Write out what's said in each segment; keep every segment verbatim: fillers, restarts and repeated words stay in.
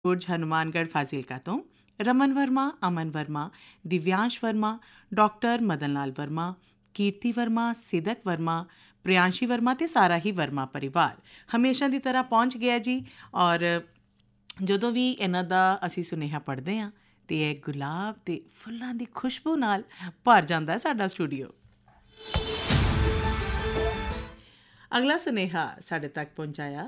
बुर्ज हनुमानगढ़ फाजिलका तो रमन वर्मा, अमन वर्मा, दिव्यांश वर्मा, डॉक्टर मदन लाल वर्मा, कीर्ति वर्मा, सिदक वर्मा, प्रियांशी वर्मा ਤੇ ਸਾਰਾ ਹੀ ਵਰਮਾ ਪਰਿਵਾਰ ਹਮੇਸ਼ਾ ਦੀ ਤਰ੍ਹਾਂ ਪਹੁੰਚ ਗਿਆ ਜੀ। ਔਰ ਜਦੋਂ ਵੀ ਇਹਨਾਂ ਦਾ ਅਸੀਂ ਸੁਨੇਹਾ ਪੜ੍ਹਦੇ ਹਾਂ ਤੇ ਇਹ ਗੁਲਾਬ ਤੇ ਫੁੱਲਾਂ ਦੀ ਖੁਸ਼ਬੂ ਨਾਲ ਭਰ ਜਾਂਦਾ ਸਾਡਾ ਸਟੂਡੀਓ। ਅਗਲਾ ਸੁਨੇਹਾ ਸਾਡੇ ਤੱਕ ਪਹੁੰਚਾਇਆ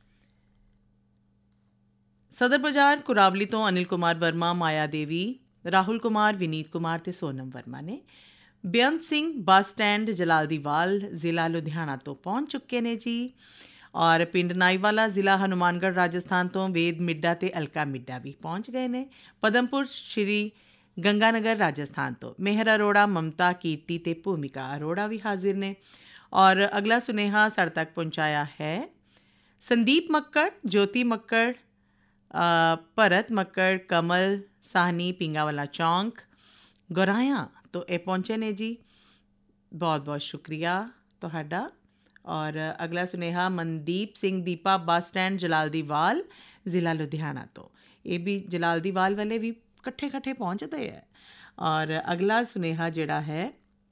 ਸਦਰ ਬਾਜ਼ਾਰ ਕੁਰਾਵਲੀ ਤੋਂ ਅਨਿਲ ਕੁਮਾਰ ਵਰਮਾ, ਮਾਇਆ ਦੇਵੀ, ਰਾਹੁਲ ਕੁਮਾਰ, ਵਿਨੀਤ ਕੁਮਾਰ ਤੇ ਸੋਨਮ ਵਰਮਾ ਨੇ। ਬੇਅੰਤ ਸਿੰਘ ਬੱਸ ਸਟੈਂਡ ਜਲਾਲਦੀਵਾਲ ਜ਼ਿਲ੍ਹਾ ਲੁਧਿਆਣਾ ਤੋਂ ਪਹੁੰਚ ਚੁੱਕੇ ਨੇ ਜੀ। ਔਰ ਪਿੰਡ ਨਾਈਵਾਲਾ ਜ਼ਿਲ੍ਹਾ ਹਨੂਮਾਨਗੜ੍ਹ ਰਾਜਸਥਾਨ ਤੋਂ ਵੇਦ ਮਿੱਡਾ ਤੇ ਅਲਕਾ ਮਿੱਡਾ ਵੀ ਪਹੁੰਚ ਗਏ ਨੇ। ਪਦਮਪੁਰ ਸ਼੍ਰੀ ਗੰਗਾਨਗਰ ਰਾਜਸਥਾਨ ਤੋਂ ਮੇਹਰ ਅਰੋੜਾ, ਮਮਤਾ, ਕੀਰਤੀ ਤੇ ਭੂਮਿਕਾ ਅਰੋੜਾ ਵੀ ਹਾਜ਼ਰ ਨੇ। ਔਰ ਅਗਲਾ ਸੁਨੇਹਾ ਸਾਡੇ ਤੱਕ ਪਹੁੰਚਾਇਆ ਹੈ ਸੰਦੀਪ ਮੱਕੜ, ਜੋਤੀ ਮੱਕੜ, ਭਰਤ ਮੱਕੜ, ਕਮਲ ਸਾਹਨੀ, ਪਿੰਗਾਵਾਲਾ ਚੌਂਕ, ਗੁਰਾਇਆ ਤੋਂ ਇਹ ਪਹੁੰਚੇ ਨੇ ਜੀ। ਬਹੁਤ ਬਹੁਤ ਸ਼ੁਕਰੀਆ ਤੁਹਾਡਾ। ਔਰ ਅਗਲਾ ਸੁਨੇਹਾ ਮਨਦੀਪ ਸਿੰਘ ਦੀਪਾ, ਬੱਸ ਸਟੈਂਡ ਜਲਾਲਦੀਵਾਲ ਜ਼ਿਲ੍ਹਾ ਲੁਧਿਆਣਾ ਤੋਂ। ਇਹ ਵੀ ਜਲਾਲਦੀਵਾਲ ਵਾਲੇ ਵੀ ਇਕੱਠੇ ਇਕੱਠੇ ਪਹੁੰਚਦੇ ਹੈ। ਔਰ ਅਗਲਾ ਸੁਨੇਹਾ ਜਿਹੜਾ ਹੈ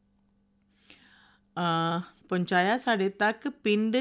ਪਹੁੰਚਾਇਆ ਸਾਡੇ ਤੱਕ ਪਿੰਡ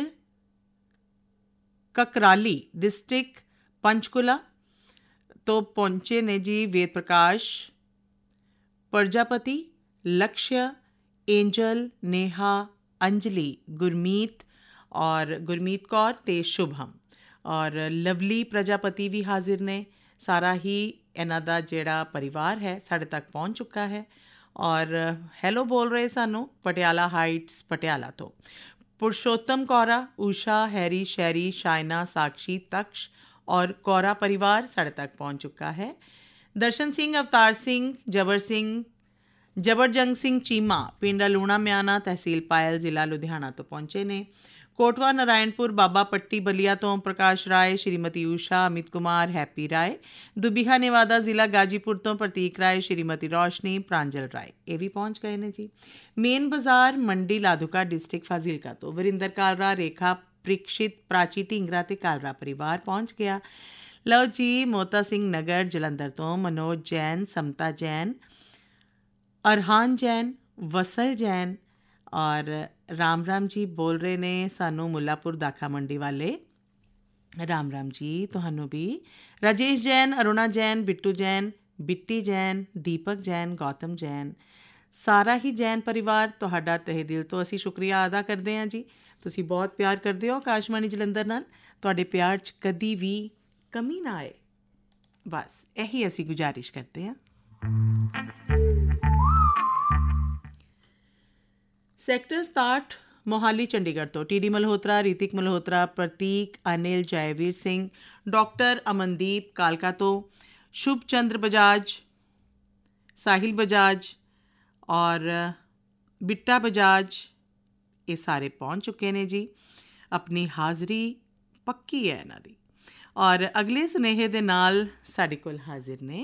ਕਕਰਾਲੀ, ਡਿਸਟ੍ਰਿਕਟ ਪੰਚਕੂਲਾ ਤੋਂ ਪਹੁੰਚੇ ਨੇ ਜੀ ਵੇਦ ਪ੍ਰਕਾਸ਼, ਪ੍ਰਜਾਪਤੀ, ਲਕਸ਼ਯ, ਏਂਜਲ, ਨੇਹਾ, ਅੰਜਲੀ, ਗੁਰਮੀਤ ਔਰ ਗੁਰਮੀਤ ਕੌਰ ਤੇ ਸ਼ੁਭਮ। ਔਰ ਲਵਲੀ ਪ੍ਰਜਾਪਤੀ ਵੀ ਹਾਜ਼ਰ ਨੇ। ਸਾਰਾ ਹੀ ਇਹਨਾਂ ਦਾ ਜਿਹੜਾ ਪਰਿਵਾਰ ਹੈ ਸਾਡੇ ਤੱਕ ਪਹੁੰਚ ਚੁੱਕਾ ਹੈ। ਔਰ ਹੈਲੋ ਬੋਲ ਰਹੇ ਸਾਨੂੰ ਪਟਿਆਲਾ ਹਾਈਟਸ ਪਟਿਆਲਾ ਤੋਂ। ਪੁਰਸ਼ੋਤਮ ਕੌਰਾ, ਊਸ਼ਾ, ਹੈਰੀ, ਸ਼ੈਰੀ, ਸ਼ਾਇਨਾ, ਸਾਕਸ਼ੀ, ਤਕਸ਼ ਔਰ ਕੌਰਾ ਪਰਿਵਾਰ ਸਾਡੇ ਤੱਕ ਪਹੁੰਚ ਚੁੱਕਾ ਹੈ। ਦਰਸ਼ਨ ਸਿੰਘ, ਅਵਤਾਰ ਸਿੰਘ, ਜਬਰ ਸਿੰਘ, ਜਬਰਜੰਗ ਸਿੰਘ ਚੀਮਾ, ਪਿੰਡ ਲੂਣਾ ਮਿਆਣਾ, ਤਹਿਸੀਲ ਪਾਇਲ, ਜ਼ਿਲ੍ਹਾ ਲੁਧਿਆਣਾ ਤੋਂ ਪਹੁੰਚੇ ਨੇ। ਕੋਟਵਾ ਨਾਰਾਇਣਪੁਰ, ਬਾਬਾ ਪੱਟੀ ਬਲੀਆ ਤੋਂ ਪ੍ਰਕਾਸ਼ ਰਾਏ, ਸ਼੍ਰੀਮਤੀ ਊਸ਼ਾ, ਅਮਿਤ ਕੁਮਾਰ, ਹੈਪੀ ਰਾਏ। ਦੁਬੀਹਾ ਨੇਵਾਦਾ, ਜ਼ਿਲ੍ਹਾ ਗਾਜੀਪੁਰ ਤੋਂ ਪ੍ਰਤੀਕ ਰਾਏ, ਸ਼੍ਰੀਮਤੀ ਰੌਸ਼ਨੀ, ਪ੍ਰਾਂਜਲ ਰਾਏ ਇਹ ਵੀ ਪਹੁੰਚ ਗਏ ਨੇ ਜੀ। ਮੇਨ ਬਾਜ਼ਾਰ ਮੰਡੀ ਲਾਧੂਕਾ, ਡਿਸਟ੍ਰਿਕਟ ਫਾਜ਼ਿਲਕਾ ਤੋਂ ਵਰਿੰਦਰ ਕਾਲਰਾ, ਰੇਖਾ, ਪ੍ਰੀਕਸ਼ਿਤ, ਪ੍ਰਾਚੀ ਢਿੰਗਰਾ ਤੇ ਕਾਲਰਾ ਪਰਿਵਾਰ ਪਹੁੰਚ ਗਿਆ। ਲਓ ਜੀ, ਮੋਤਾ ਸਿੰਘ ਨਗਰ ਜਲੰਧਰ ਤੋਂ ਮਨੋਜ ਜੈਨ, ਸਮਤਾ ਜੈਨ, ਅਰਹਾਨ ਜੈਨ, ਵਸਲ ਜੈਨ ਔਰ ਰਾਮ ਰਾਮ ਜੀ ਬੋਲ ਰਹੇ ਨੇ ਸਾਨੂੰ ਮੁੱਲਾਪੁਰ ਦਾਖਾ ਮੰਡੀ ਵਾਲੇ। ਰਾਮ ਰਾਮ ਜੀ ਤੁਹਾਨੂੰ ਵੀ। ਰਾਜੇਸ਼ ਜੈਨ, ਅਰੁਣਾ ਜੈਨ, ਬਿੱਟੂ ਜੈਨ, ਬਿੱਟੀ ਜੈਨ, ਦੀਪਕ ਜੈਨ, ਗੌਤਮ ਜੈਨ, ਸਾਰਾ ਹੀ ਜੈਨ ਪਰਿਵਾਰ ਤੁਹਾਡਾ ਤਹਿ ਦਿਲ ਤੋਂ ਅਸੀਂ ਸ਼ੁਕਰੀਆ ਅਦਾ ਕਰਦੇ ਹਾਂ ਜੀ। ਤੁਸੀਂ ਬਹੁਤ ਪਿਆਰ ਕਰਦੇ ਹੋ ਆਕਾਸ਼ਵਾਣੀ ਜਲੰਧਰ ਨਾਲ। ਤੁਹਾਡੇ ਪਿਆਰ 'ਚ ਕਦੀ ਵੀ ਕਮੀ ਨਾ ਆਏ, ਬਸ ਇਹੀ ਅਸੀਂ ਗੁਜ਼ਾਰਿਸ਼ ਕਰਦੇ ਹਾਂ। ਸੈਕਟਰ ਸਤਾਹਠ ਮੋਹਾਲੀ ਚੰਡੀਗੜ੍ਹ ਤੋਂ ਟੀ ਡੀ ਮਲਹੋਤਰਾ, ਰੀਤਿਕ ਮਲਹੋਤਰਾ, ਪ੍ਰਤੀਕ, ਅਨਿਲ, ਜੈਵੀਰ ਸਿੰਘ, ਡਾਕਟਰ ਅਮਨਦੀਪ ਕਾਲਕਾ ਤੋਂ, ਸ਼ੁਭ ਚੰਦਰ ਬਜਾਜ, ਸਾਹਿਲ ਬਜਾਜ ਔਰ ਬਿੱਟਾ ਬਜਾਜ ਇਹ ਸਾਰੇ ਪਹੁੰਚ ਚੁੱਕੇ ਨੇ ਜੀ। ਆਪਣੀ ਹਾਜ਼ਰੀ ਪੱਕੀ ਹੈ ਇਹਨਾਂ ਦੀ। ਔਰ ਅਗਲੇ ਸੁਨੇਹੇ ਦੇ ਨਾਲ ਸਾਡੇ ਕੋਲ ਹਾਜ਼ਰ ਨੇ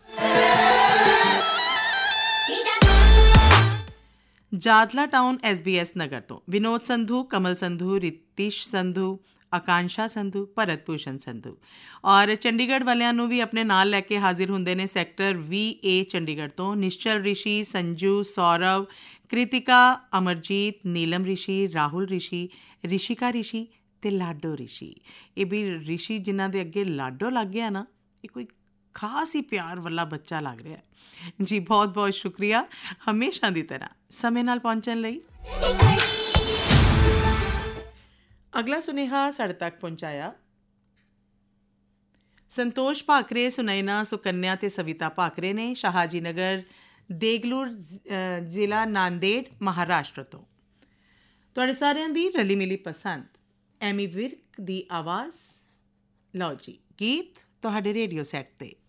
ਜਾਦਲਾ ਟਾਊਨ ਐਸ ਬੀ ਐਸ ਨਗਰ ਤੋਂ ਵਿਨੋਦ ਸੰਧੂ, ਕਮਲ ਸੰਧੂ, ਰਿਤਿਸ਼ ਸੰਧੂ, ਆਕਾਂਸ਼ਾ ਸੰਧੂ, ਭਰਤ ਭੂਸ਼ਣ ਸੰਧੂ। ਔਰ ਚੰਡੀਗੜ੍ਹ ਵਾਲਿਆਂ ਨੂੰ ਵੀ ਆਪਣੇ ਨਾਲ ਲੈ ਕੇ ਹਾਜ਼ਰ ਹੁੰਦੇ ਨੇ ਸੈਕਟਰ ਵੀਹ ਏ ਚੰਡੀਗੜ੍ਹ ਤੋਂ ਨਿਸ਼ਚਲ ਰਿਸ਼ੀ, ਸੰਜੂ, ਸੌਰਵ, ਕ੍ਰਿਤਿਕਾ, ਅਮਰਜੀਤ, ਨੀਲਮ ਰਿਸ਼ੀ, ਰਾਹੁਲ ਰਿਸ਼ੀ, ਰਿਸ਼ਿਕਾ ਰਿਸ਼ੀ ਤੇ ਲਾਡੋ ਰਿਸ਼ੀ। ਇਹ ਵੀ ਰਿਸ਼ੀ ਜਿਨ੍ਹਾਂ ਦੇ ਅੱਗੇ ਲਾਡੋ ਲੱਗ ਗਿਆ ਨਾ, ਇਹ ਕੋਈ ਖਾਸ ਹੀ ਪਿਆਰ ਵਾਲਾ ਬੱਚਾ ਲੱਗ ਰਿਹਾ ਜੀ। ਬਹੁਤ ਬਹੁਤ ਸ਼ੁਕਰੀਆ ਹਮੇਸ਼ਾ ਦੀ ਤਰ੍ਹਾਂ ਸਮੇਂ ਨਾਲ ਪਹੁੰਚਣ ਲਈ। ਅਗਲਾ ਸੁਨੇਹਾ ਸਾਡੇ ਤੱਕ ਪਹੁੰਚਾਇਆ ਸੰਤੋਸ਼ ਭਾਕਰੇ, ਸੁਨੈਨਾ, ਸੁਕੰਨਿਆ ਤੇ ਸਵਿਤਾ ਭਾਕਰੇ ਨੇ ਸ਼ਾਹਾਜੀ ਨਗਰ, ਦੇਗਲੂਰ, ਜ਼ਿਲ੍ਹਾ ਨਾਂਦੇੜ, ਮਹਾਰਾਸ਼ਟਰ ਤੋਂ। ਤੁਹਾਡੇ ਸਾਰਿਆਂ ਦੀ ਰਲੀ ਮਿਲੀ ਪਸੰਦ ਐਮੀ ਵਿਰਕ ਦੀ ਆਵਾਜ਼। ਲਓ ਜੀ, ਗੀਤ ਤੁਹਾਡੇ ਰੇਡੀਓ ਸੈੱਟ 'ਤੇ।